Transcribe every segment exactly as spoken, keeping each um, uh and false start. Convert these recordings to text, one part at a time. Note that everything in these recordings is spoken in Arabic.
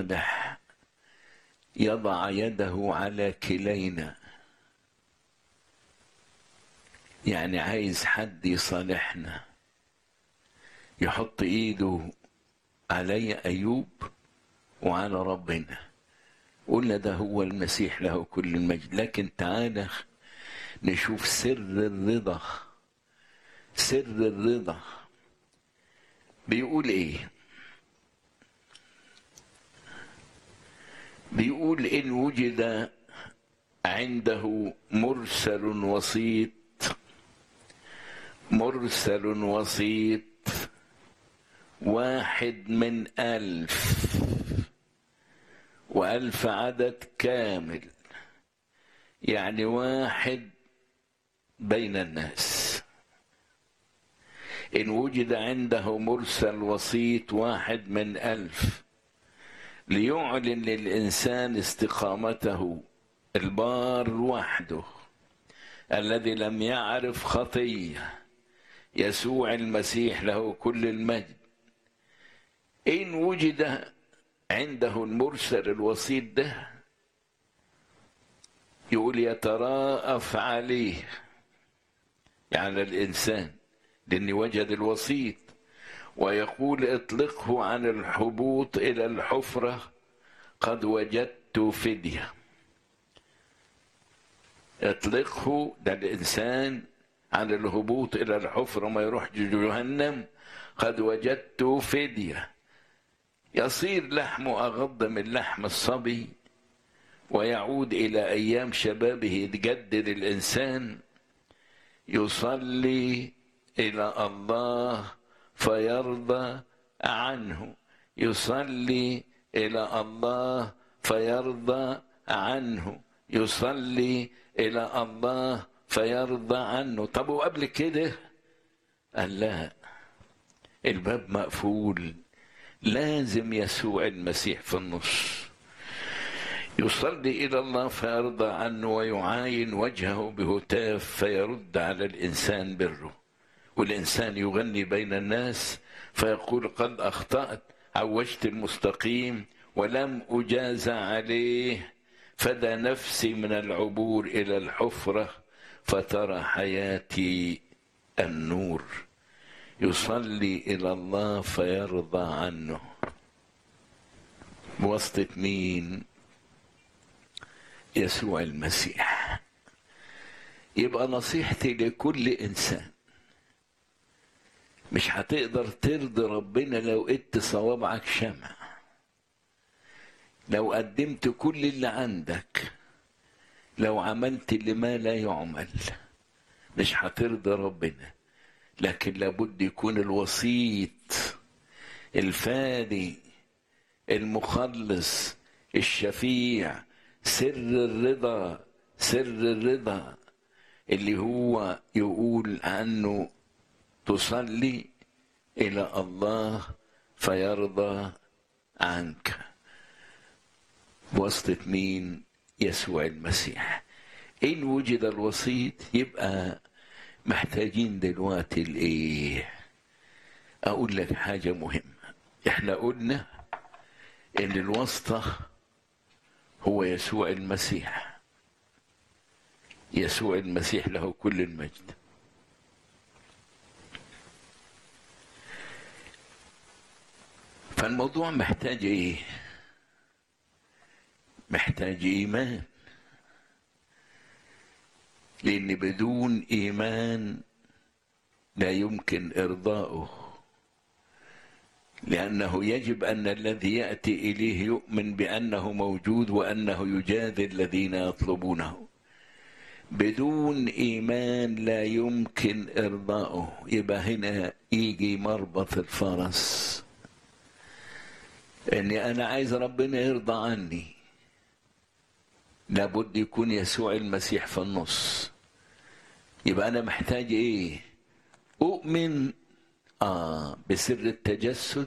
الصالح يضع يده على كلينا، يعني عايز حد يصالحنا يحط ايده علي أيوب وعلى ربنا. قلنا ده هو المسيح له كل المجد. لكن تعالى نشوف سر الرضا. سر الرضا بيقول ايه؟ بيقول إن وجد عنده مرسل وسيط، مرسل وسيط واحد من ألف، وألف عدد كامل، يعني واحد بين الناس. إن وجد عنده مرسل وسيط واحد من ألف ليعلن للإنسان استقامته، البار وحده الذي لم يعرف خطية، يسوع المسيح له كل المجد. إن وجد عنده المرسل الوسيط ده، يقول يتراءف عليه، يعني الإنسان، لأن وجد الوسيط، ويقول اطلقه عن الحبوط إلى الحفرة، قد وجدت فدية. اطلقه، ده الإنسان، عن الهبوط إلى الحفرة، ما يروح جهنم، قد وجدت فدية. يصير لحمه أغض من لحم الصبي، ويعود إلى أيام شبابه. يتجدد الإنسان، يصلي إلى الله فيرضى عنه، يصلي إلى الله فيرضى عنه، يصلي إلى الله فيرضى عنه. طب وقبل كده قال لا، الباب مقفول، لازم يسوع المسيح في النص. يصلي إلى الله فيرضى عنه، ويعاين وجهه بهتاف فيرد على الإنسان بره. والإنسان يغني بين الناس فيقول قد أخطأت، عوجت المستقيم ولم أجاز عليه، فدى نفسي من العبور إلى الحفرة، فترى حياتي النور. يصلي إلى الله فيرضى عنه بواسطة مين؟ يسوع المسيح. يبقى نصيحتي لكل إنسان، مش هتقدر ترضي ربنا لو ادت صوابعك شمع، لو قدمت كل اللي عندك، لو عملت اللي ما لا يعمل، مش هترضي ربنا. لكن لابد يكون الوسيط، الفادي، المخلص، الشفيع، سر الرضا. سر الرضا اللي هو يقول عنه تصلي إلى الله فيرضى عنك، بواسطة مين؟ يسوع المسيح. إن وجد الوسيط، يبقى محتاجين دلوقتي الإيه؟ أقول لك حاجة مهمة. إحنا قلنا إن الواسطة هو يسوع المسيح. يسوع المسيح له كل المجد. فالموضوع محتاج ايه؟ محتاج ايمان، لان بدون ايمان لا يمكن ارضاؤه، لانه يجب ان الذي ياتي اليه يؤمن بانه موجود وانه يجازي الذين يطلبونه. بدون ايمان لا يمكن ارضاؤه. يبقى هنا يجي مربط الفرس، اني انا عايز ربنا يرضى عني، لابد يكون يسوع المسيح في النص. يبقى انا محتاج ايه؟ اؤمن اه بسر التجسد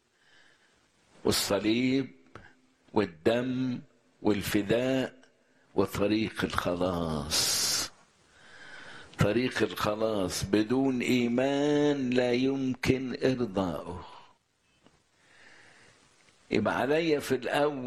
والصليب والدم والفداء وطريق الخلاص. طريق الخلاص بدون ايمان لا يمكن ارضاؤه. يبقى عليا في الأول